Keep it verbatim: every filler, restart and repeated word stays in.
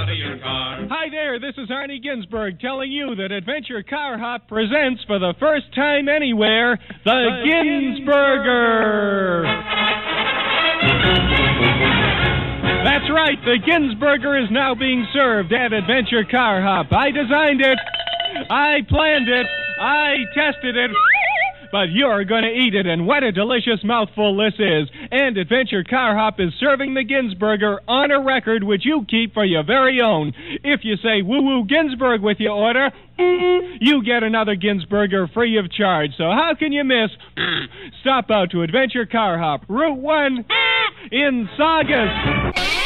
out of your car. Hi there, this is Arnie Ginsberg telling you that Adventure Car Hop presents for the first time anywhere, the, the Ginsburger. That's right, the Ginsburger is now being served at Adventure Car Hop. I designed it, I planned it, I tested it. But you're going to eat it, and what a delicious mouthful this is. And Adventure Car Hop is serving the Ginsburger on a record which you keep for your very own. If you say woo-woo Ginsburg with your order, you get another Ginsburger free of charge. So how can you miss? Stop out to Adventure Car Hop, Route one in Saugus.